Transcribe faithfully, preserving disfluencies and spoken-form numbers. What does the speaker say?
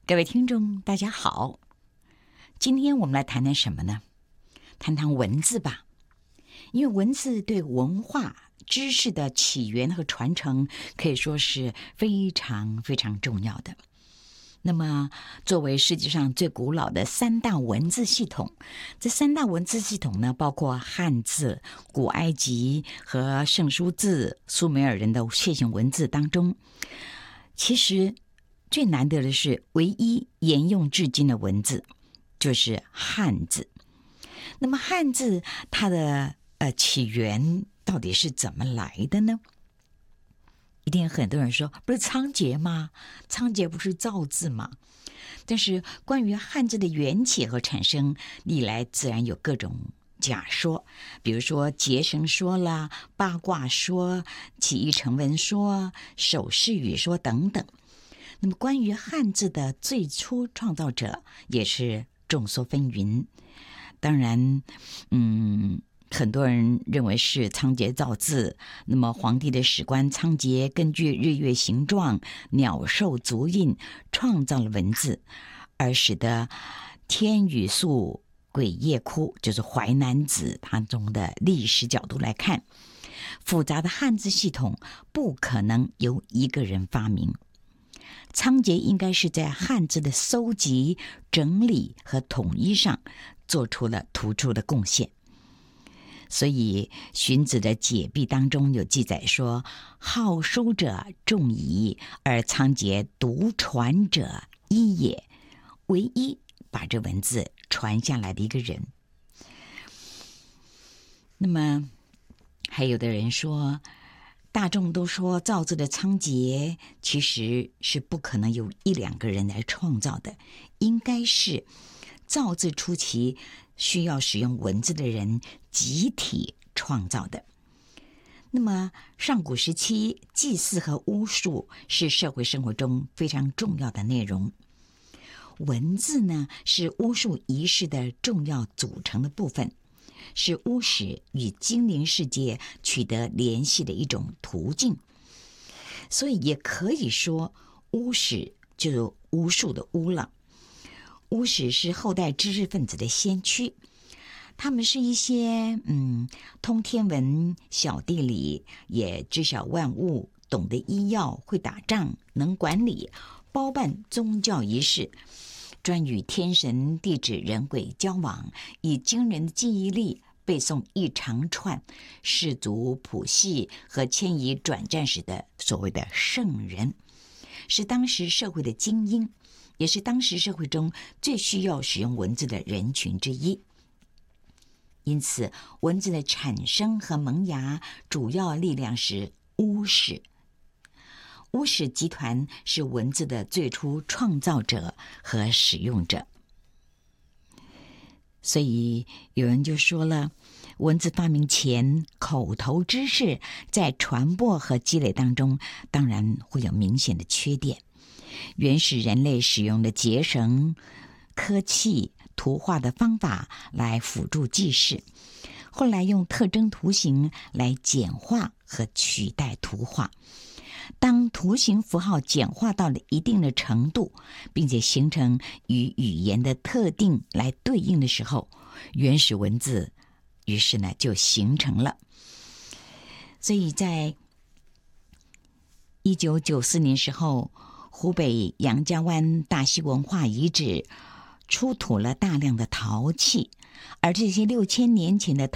各位听众，大家好。今天我们来谈谈什么呢？谈谈文字吧。因为文字对文化知识的起源和传承可以说是非常非常重要的。那么作为世界上最古老的三大文字系统，这三大文字系统呢，包括汉字、古埃及和圣书字、苏美尔人的楔形文字当中，其实最难得的是唯一沿用至今的文字，就是汉字。那么汉字它的呃起源到底是怎么来的呢？一定很多人说，不是仓颉吗？仓颉不是造字吗？但是关于汉字的缘起和产生，历来自然有各种假说，比如说结绳说啦、八卦说、起义成文说、手势语说等等。那么关于汉字的最初创造者也是众说纷纭。当然嗯很多人认为是仓颉造字，那么黄帝的史官仓颉根据日月形状、鸟兽足印创造了文字，而使得天雨粟、鬼夜哭，就是淮南子当中的历史角度来看，复杂的汉字系统不可能由一个人发明。仓颉应该是在汉字的搜集、整理和统一上做出了突出的贡献。所以荀子的解壁当中有记载说，好书者众矣，而仓颉独传者一也，唯一把这文字传下来的一个人。那么还有的人说，大众都说造字的仓颉其实是不可能由一两个人来创造的，应该是造字初期需要使用文字的人集体创造的。那么上古时期，祭祀和巫术是社会生活中非常重要的内容。文字呢，是巫术仪式的重要组成的部分，是巫史与精灵世界取得联系的一种途径。所以也可以说，巫史就是巫术的巫了。巫史是后代知识分子的先驱，他们是一些嗯，通天文、晓地理，也知晓万物，懂得医药，会打仗，能管理，包办宗教仪式，专与天神、地质、人鬼交往，以惊人的记忆力背诵一长串氏族谱系和迁移转战史的所谓的圣人，是当时社会的精英，也是当时社会中最需要使用文字的人群之一。因此，文字的产生和萌芽主要力量是巫史。巫史集团是文字的最初创造者和使用者。所以有人就说了，文字发明前，口头知识在传播和积累当中当然会有明显的缺点。原始人类使用的结绳、刻器、图画的方法来辅助记事，后来用特征图形来简化和取代图画。当图形符号简化到了一定的程度，并且形成与语言的特定来对应的时候，原始文字于是呢就形成了。所以在一九九四年时候，湖北杨家湾大溪文化遗址出土了大量的陶器，而这些六千年前的